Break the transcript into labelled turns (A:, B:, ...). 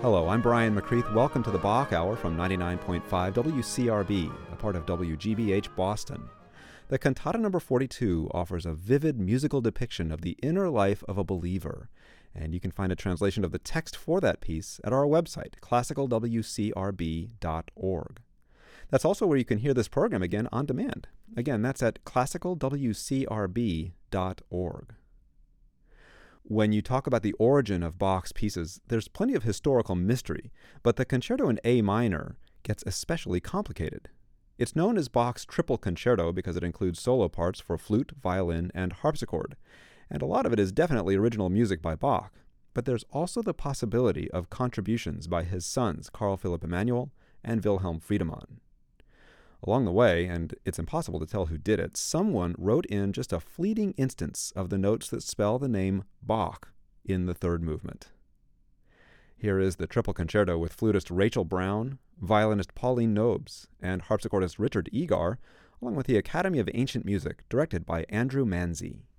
A: Hello, I'm Brian McCreath. Welcome to the Bach Hour from 99.5 WCRB, a part of WGBH Boston. The Cantata No. 42 offers a vivid musical depiction of the inner life of a believer, and you can find a translation of the text for that piece at our website, classicalwcrb.org. That's also where you can hear this program again on demand. Again, that's at classicalwcrb.org. When you talk about the origin of Bach's pieces, there's plenty of historical mystery, but the concerto in A minor gets especially complicated. It's known as Bach's Triple Concerto because it includes solo parts for flute, violin, and harpsichord, and a lot of it is definitely original music by Bach, but there's also the possibility of contributions by his sons Carl Philipp Emanuel and Wilhelm Friedemann. Along the way, and it's impossible to tell who did it, someone wrote in just a fleeting instance of the notes that spell the name Bach in the third movement. Here is the Triple Concerto with flutist Rachel Brown, violinist Pauline Nobes, and harpsichordist Richard Egar, along with the Academy of Ancient Music, directed by Andrew Manzi.